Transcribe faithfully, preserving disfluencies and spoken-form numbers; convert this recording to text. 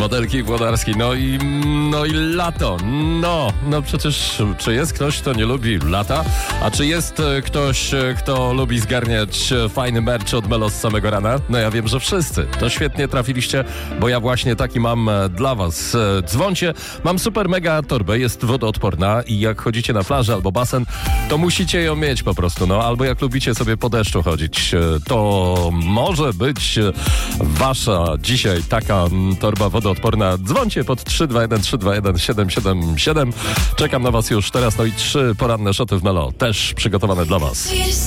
Modelki Włodarskiej, no i, no i lato, no, no przecież czy jest ktoś, kto nie lubi lata, a czy jest ktoś, kto lubi zgarniać fajny merch od Melo z samego rana? No ja wiem, że wszyscy, to świetnie trafiliście, bo ja właśnie taki mam dla was. Dzwońcie, mam super mega torbę, jest wodoodporna i jak chodzicie na plażę albo basen, to musicie ją mieć po prostu, no, albo jak lubicie sobie po deszczu chodzić, to może być wasza dzisiaj taka torba wodoodporna. Dzwońcie pod trzy dwa jeden trzy dwa jeden siedem siedem siedem. Czekam na was już teraz. No i trzy poranne szoty w Melo też przygotowane dla was.